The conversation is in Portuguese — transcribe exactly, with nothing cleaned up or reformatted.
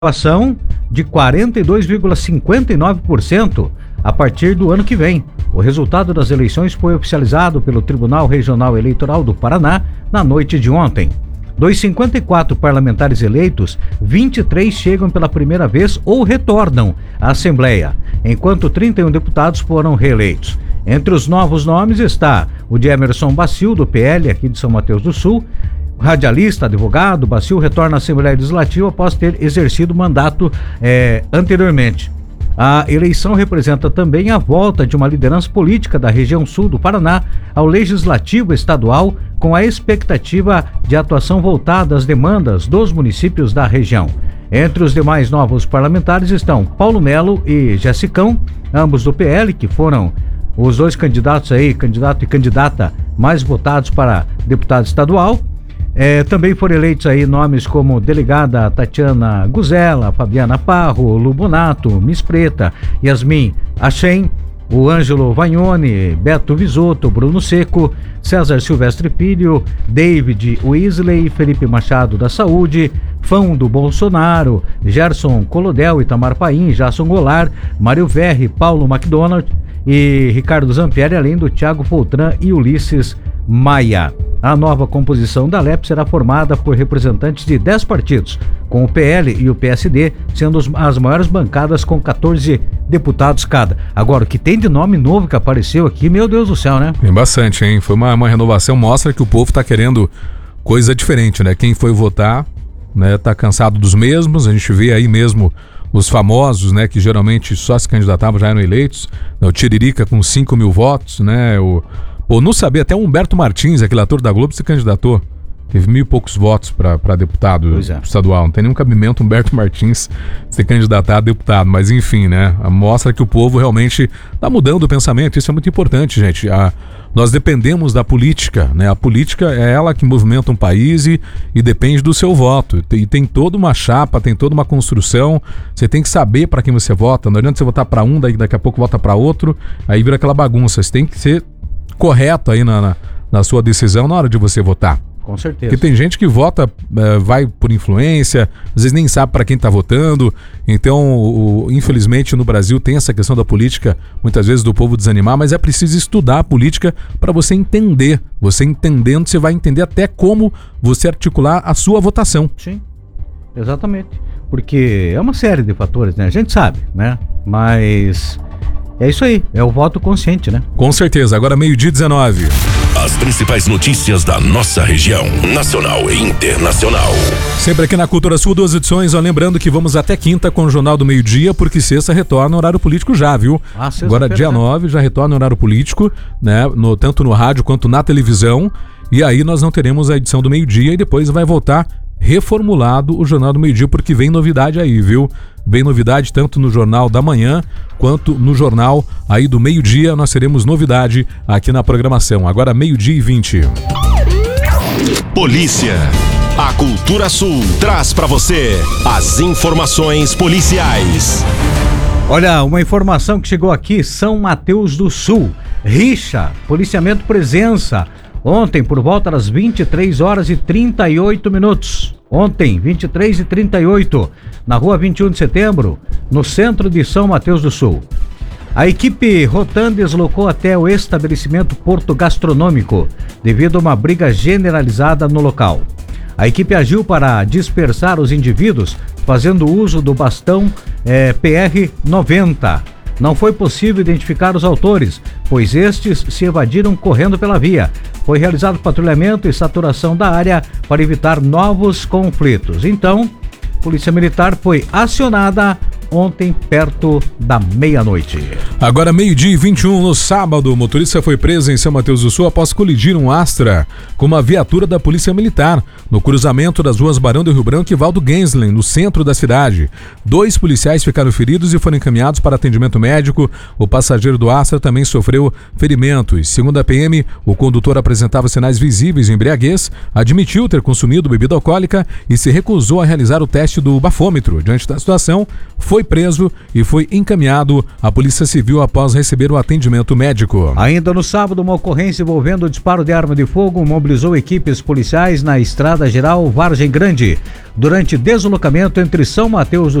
aprovação de quarenta e dois vírgula cinquenta e nove por cento a partir do ano que vem. O resultado das eleições foi oficializado pelo Tribunal Regional Eleitoral do Paraná na noite de ontem. Dos cinquenta e quatro parlamentares eleitos, vinte e três chegam pela primeira vez ou retornam à Assembleia, enquanto trinta e um deputados foram reeleitos. Entre os novos nomes está o de Emerson Bacil, do P L, aqui de São Mateus do Sul. Radialista, advogado, Bacil retorna à Assembleia Legislativa após ter exercido mandato eh, anteriormente. A eleição representa também a volta de uma liderança política da região sul do Paraná ao Legislativo Estadual, com a expectativa de atuação voltada às demandas dos municípios da região. Entre os demais novos parlamentares estão Paulo Melo e Jessicão, ambos do P L, que foram os dois candidatos aí, candidato e candidata mais votados para deputado estadual. É, também foram eleitos aí nomes como delegada Tatiana Guzella, Fabiana Parro, Lubonato, Miss Preta, Yasmin Achen, o Ângelo Vagnoni, Beto Visotto, Bruno Seco, César Silvestre Filho, David Weasley, Felipe Machado da Saúde, Fão do Bolsonaro, Gerson Colodel, Itamar Paim, Jason Goulart, Mário Verri, Paulo McDonald e Ricardo Zampieri, além do Thiago Foltran e Ulisses Maia. A nova composição da L E P será formada por representantes de dez partidos, com o P L e o P S D sendo as maiores bancadas com quatorze deputados cada. Agora, o que tem de nome novo que apareceu aqui, meu Deus do céu, né? Tem bastante, hein? Foi uma, uma renovação, mostra que o povo tá querendo coisa diferente, né? Quem foi votar, né, tá cansado dos mesmos, a gente vê aí mesmo os famosos, né, que geralmente só se candidatavam, já eram eleitos, o Tiririca com cinco mil votos, né, o... Pô, não sabia, até o Humberto Martins, aquele ator da Globo, se candidatou. Teve mil e poucos votos para deputado é. estadual. Não tem nenhum cabimento Humberto Martins se candidatar a deputado. Mas enfim, né? Mostra que o povo realmente está mudando o pensamento. Isso é muito importante, gente. A, nós dependemos da política, né? A política é ela que movimenta um país e, e depende do seu voto. E tem toda uma chapa, tem toda uma construção. Você tem que saber para quem você vota. Não adianta você votar para um, daí daqui a pouco vota para outro. Aí vira aquela bagunça. Você tem que ser correto aí na, na, na sua decisão na hora de você votar. Com certeza. Porque tem gente que vota, uh, vai por influência, às vezes nem sabe para quem está votando. Então, o, o, infelizmente, no Brasil tem essa questão da política, muitas vezes do povo desanimar, mas é preciso estudar a política para você entender. Você entendendo, você vai entender até como você articular a sua votação. Sim, exatamente. Porque é uma série de fatores, né? A gente sabe, né? Mas... é isso aí, é o voto consciente, né? Com certeza, agora meio-dia e dezenove. As principais notícias da nossa região, nacional e internacional. Sempre aqui na Cultura Sul, duas edições, ó, lembrando que vamos até quinta com o Jornal do Meio-Dia, porque sexta retorna o horário político já, viu? Ah, agora dia nove já retorna o horário político, né? No, tanto no rádio quanto na televisão. E aí nós não teremos a edição do meio-dia e depois vai voltar reformulado o Jornal do Meio-Dia, porque vem novidade aí, viu? Vem novidade tanto no Jornal da Manhã quanto no Jornal aí do meio-dia. Nós teremos novidade aqui na programação. Agora meio-dia e vinte. Polícia. A Cultura Sul traz para você as informações policiais. Olha, uma informação que chegou aqui, São Mateus do Sul. Rixa, policiamento presença. Ontem, por volta das vinte e três horas e trinta e oito minutos. Ontem, vinte e três e trinta e oito, na rua vinte e um de setembro, no centro de São Mateus do Sul. A equipe Rotan deslocou até o estabelecimento Porto Gastronômico, devido a uma briga generalizada no local. A equipe agiu para dispersar os indivíduos, fazendo uso do bastão eh, P R noventa. Não foi possível identificar os autores, pois estes se evadiram correndo pela via. Foi realizado patrulhamento e saturação da área para evitar novos conflitos. Então, a Polícia Militar foi acionada ontem perto da meia-noite. Agora meio-dia e vinte e um no sábado, o motorista foi preso em São Mateus do Sul após colidir um Astra com uma viatura da Polícia Militar no cruzamento das ruas Barão do Rio Branco e Valdo Genslen, no centro da cidade. Dois policiais ficaram feridos e foram encaminhados para atendimento médico. O passageiro do Astra também sofreu ferimentos. Segundo a P M, o condutor apresentava sinais visíveis de embriaguez, admitiu ter consumido bebida alcoólica e se recusou a realizar o teste do bafômetro. Diante da situação, foi foi preso e foi encaminhado à Polícia Civil após receber o atendimento médico. Ainda no sábado, uma ocorrência envolvendo o disparo de arma de fogo mobilizou equipes policiais na Estrada Geral Vargem Grande. Durante deslocamento entre São Mateus do